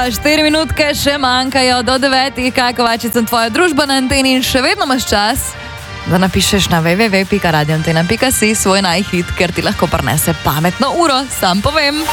4 minutke še manjkajo do 9. Kaj Kovačič, sem tvoja družba na anteni in še vedno imaš čas, da napišeš na www.radioantena.si svoj najhit, ker ti lahko prinese pametno uro, sam povem.